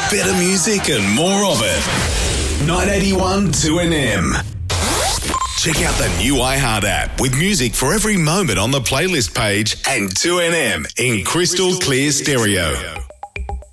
Better music and more of it. 981 2NM. Check out the new iHeart app with music for every moment on the playlist page and 2NM in crystal clear stereo.